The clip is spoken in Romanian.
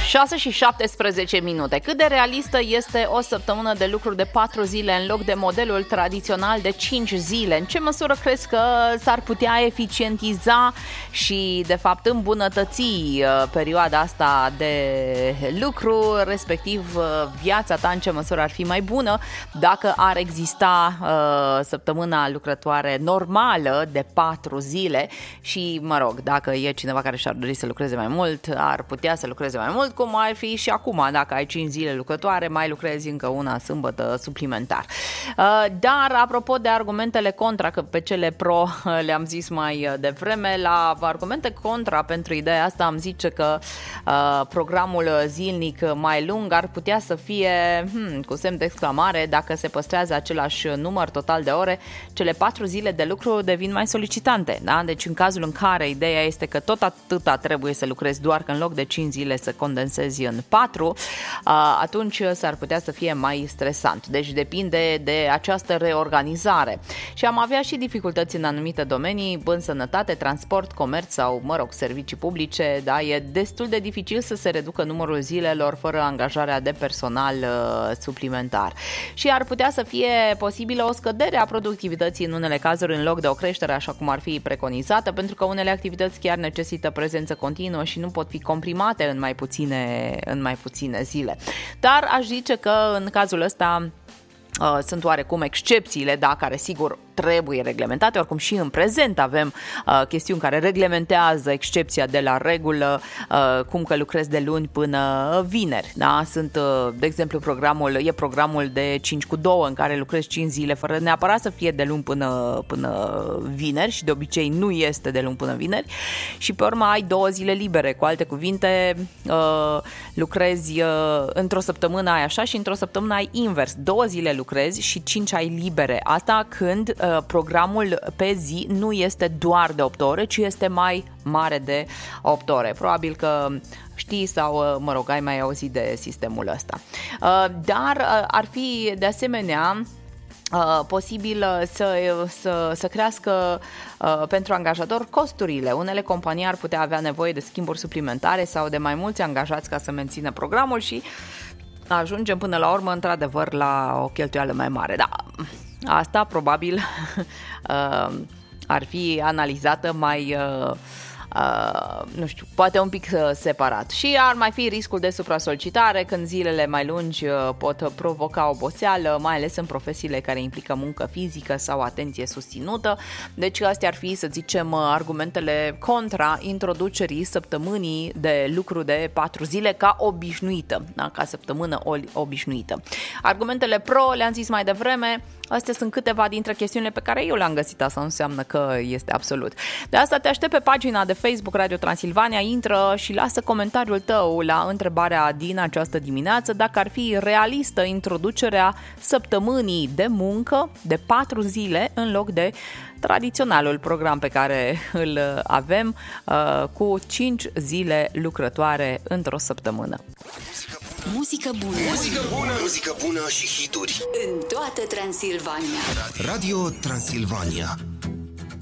6 și 17 minute. Cât de realistă este o săptămână de lucru de 4 zile în loc de modelul tradițional de 5 zile? În ce măsură crezi că s-ar putea eficientiza și, de fapt, îmbunătăți perioada asta de lucru, respectiv viața ta, în ce măsură ar fi mai bună dacă ar exista săptămâna lucrătoare normală de 4 zile și, mă rog, dacă e cineva care și-ar dori să lucreze mai mult, ar putea să lucreze mai mult, cum ar fi și acum, dacă ai 5 zile lucrătoare, mai lucrezi încă una sâmbătă suplimentar. Dar, apropo de argumentele contra, că pe cele pro le-am zis mai devreme, la argumente contra pentru ideea asta am zice că programul zilnic mai lung ar putea să fie, cu semn de exclamare, dacă se păstrează același număr total de ore, cele 4 zile de lucru devin mai solicitante. Da? Deci în cazul în care ideea este că tot atâta trebuie să lucrezi, doar că în loc de 5 zile să condensezi în 4, atunci s-ar putea să fie mai stresant. Deci depinde de această reorganizare. Și am avea și dificultăți în anumite domenii, în sănătate, transport, comerț sau, mă rog, servicii publice, da? E destul de dificil să se reducă numărul zilelor fără angajarea de personal suplimentar. Și ar putea să fie posibilă o scădere a productivității în unele cazuri în loc de o creștere, așa cum ar fi preconizată, pentru că unele activități chiar necesită prezență continuă și nu pot fi comprimate în mai puține zile. Dar aș zice că în cazul ăsta sunt oarecum excepțiile, da, care sigur trebuie reglementate, oricum și în prezent avem chestiuni care reglementează excepția de la regulă, cum că lucrezi de luni până vineri, da? Sunt, de exemplu, programul de 5/2 în care lucrezi 5 zile fără neapărat să fie de luni până vineri și de obicei nu este de luni până vineri și pe urmă ai 2 zile libere, cu alte cuvinte lucrezi într-o săptămână ai așa și într-o săptămână ai invers, 2 zile lucrezi și 5 ai libere, asta când programul pe zi nu este doar de 8 ore, ci este mai mare de 8 ore. Probabil că știi sau, mă rog, ai mai auzit de sistemul ăsta. Dar ar fi de asemenea posibil să crească pentru angajator costurile. Unele companii ar putea avea nevoie de schimburi suplimentare sau de mai mulți angajați ca să mențină programul și ajungem până la urmă într-adevăr la o cheltuială mai mare. Da, asta probabil ar fi analizată mai nu știu, poate un pic separat. Și ar mai fi riscul de supra-solicitare când zilele mai lungi pot provoca oboseală, mai ales în profesiile care implică muncă fizică sau atenție susținută. Deci astea ar fi, să zicem, argumentele contra introducerii săptămânii de lucru de 4 zile ca obișnuită, da? Ca săptămână obișnuită. Argumentele pro le-am zis mai devreme. Astea sunt câteva dintre chestiunile pe care eu le-am găsit, asta nu înseamnă că este absolut. De asta te aștept pe pagina de Facebook Radio Transilvania, intră și lasă comentariul tău la întrebarea din această dimineață, dacă ar fi realistă introducerea săptămânii de muncă de 4 zile în loc de tradiționalul program pe care îl avem cu 5 zile lucrătoare într-o săptămână. Muzică bună. Muzică bună. Muzică bună și hituri în toată Transilvania. Radio Transilvania.